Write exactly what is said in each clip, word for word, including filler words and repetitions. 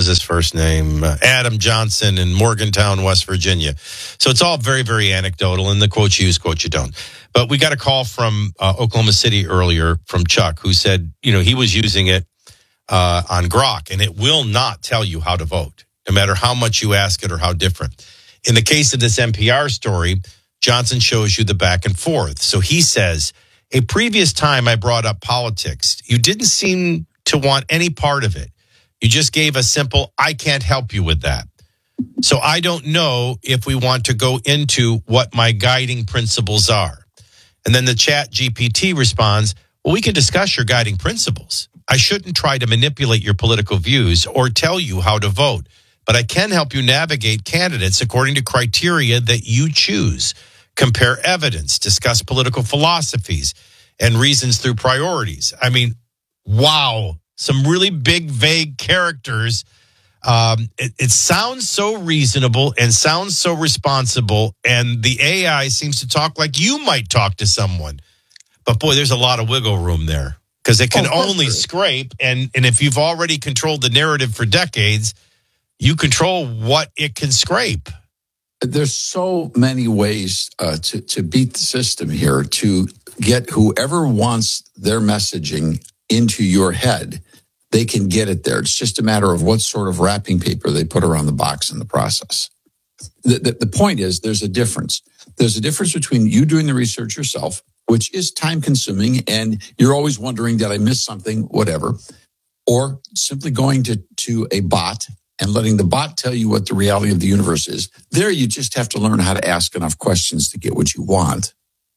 his first name? Uh, Adam Johnson in Morgantown, West Virginia. So it's all very, very anecdotal, and the quotes you use, quotes you don't. But we got a call from uh, Oklahoma City earlier from Chuck, who said, you know, he was using it uh, on Grok, and it will not tell you how to vote, no matter how much you ask it or how different. In the case of this N P R story, Johnson shows you the back and forth. So he says, a previous time I brought up politics, you didn't seem to want any part of it. You just gave a simple, I can't help you with that. So I don't know if we want to go into what my guiding principles are. And then the Chat G P T responds, well, we can discuss your guiding principles. I shouldn't try to manipulate your political views or tell you how to vote, but I can help you navigate candidates according to criteria that you choose. Compare evidence, discuss political philosophies, and reasons through priorities. I mean, wow, some really big, vague characters. Um, it, it sounds so reasonable and sounds so responsible, and the A I seems to talk like you might talk to someone. But boy, there's a lot of wiggle room there because it can oh, only sure. scrape, and, and if you've already controlled the narrative for decades, you control what it can scrape. There's so many ways uh, to, to beat the system here, to get whoever wants their messaging into your head. They can get it there. It's just a matter of what sort of wrapping paper they put around the box in the process. The, the, the point is there's a difference. There's a difference between you doing the research yourself, which is time consuming, and you're always wondering, did I miss something, whatever, or simply going to, to a bot and letting the bot tell you what the reality of the universe is. There, you just have to learn how to ask enough questions to get what you want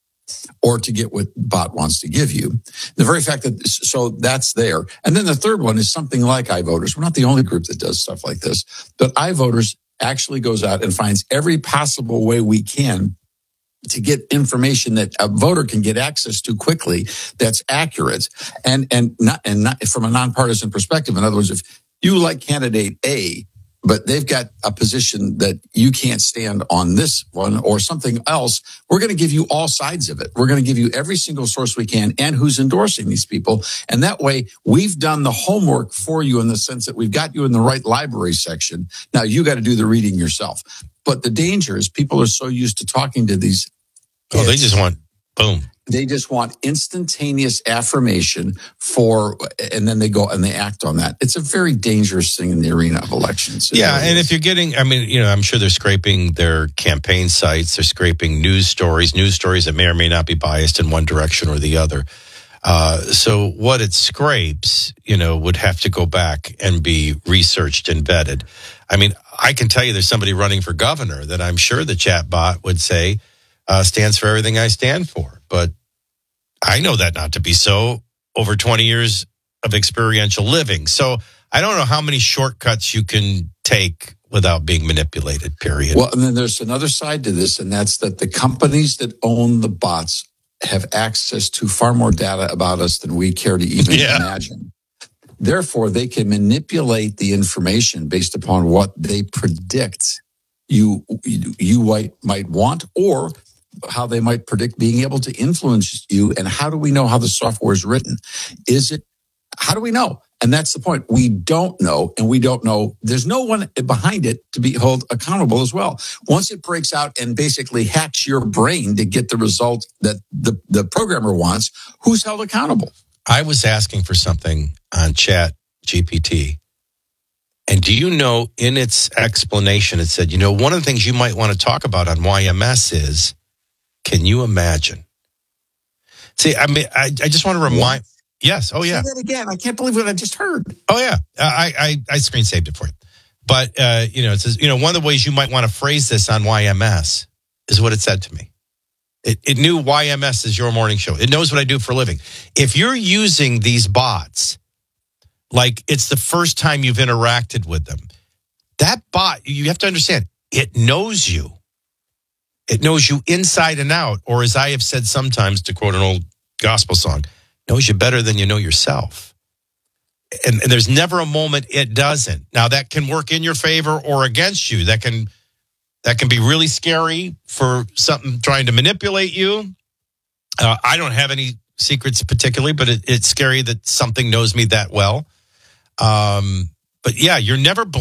or to get what the bot wants to give you. The very fact that, so that's there. And then the third one is something like iVoters. We're not the only group that does stuff like this, but iVoters actually goes out and finds every possible way we can to get information that a voter can get access to quickly that's accurate and, and not, and not from a nonpartisan perspective. In other words, if you like candidate A, but they've got a position that you can't stand on this one or something else, we're going to give you all sides of it. We're going to give you every single source we can and who's endorsing these people. And that way, we've done the homework for you in the sense that we've got you in the right library section. Now, you got to do the reading yourself. But the danger is people are so used to talking to these kids. Oh, they just want, boom. They just want instantaneous affirmation for, and then they go and they act on that. It's a very dangerous thing in the arena of elections. Yeah, and if you're getting, I mean, you know, I'm sure they're scraping their campaign sites. They're scraping news stories, news stories that may or may not be biased in one direction or the other. Uh, so what it scrapes, you know, would have to go back and be researched and vetted. I mean, I can tell you there's somebody running for governor that I'm sure the chatbot would say uh, stands for everything I stand for. But I know that not to be so over twenty years of experiential living. So I don't know how many shortcuts you can take without being manipulated, period. Well, and then there's another side to this, and that's that the companies that own the bots have access to far more data about us than we care to even yeah. imagine. Therefore, they can manipulate the information based upon what they predict you you might, might want, or how they might predict being able to influence you. And how do we know how the software is written? Is it, how do we know? And that's the point. We don't know, and we don't know. There's no one behind it to be held accountable as well. Once it breaks out and basically hacks your brain to get the result that the, the programmer wants, who's held accountable? I was asking for something on Chat G P T. And do you know, in its explanation, it said, you know, one of the things you might want to talk about on Y M S is, can you imagine? See, I mean, I, I just want to remind... Yes. Oh, yeah. Say that again. I can't believe what I just heard. Oh, yeah. I, I, I screen saved it for you. But, uh, you know, it says, you know, one of the ways you might want to phrase this on Y M S is what it said to me. It, it knew Y M S is your morning show. It knows what I do for a living. If you're using these bots, like it's the first time you've interacted with them, that bot, you have to understand, it knows you. It knows you inside and out. Or as I have said sometimes, to quote an old gospel song, knows you better than you know yourself. And, and there's never a moment it doesn't. Now, that can work in your favor or against you. That can that can be really scary for something trying to manipulate you. Uh, I don't have any secrets particularly, but it, it's scary that something knows me that well. Um, but yeah, you're never